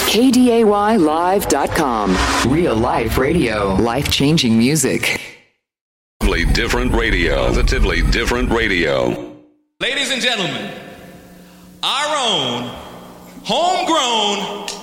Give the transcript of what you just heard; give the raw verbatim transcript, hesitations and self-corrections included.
K D A Y live dot com. Real life radio. Life-changing music. Positively different radio. Positively different radio. Ladies and gentlemen, our own homegrown